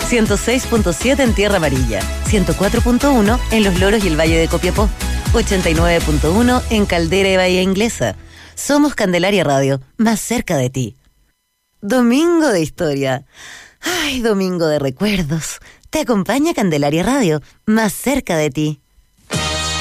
106.7 en Tierra Amarilla, 104.1 en Los Loros y el Valle de Copiapó, 89.1 en Caldera y Bahía Inglesa. Somos Candelaria Radio, más cerca de ti. Domingo de historia. Ay, domingo de recuerdos. Te acompaña Candelaria Radio, más cerca de ti.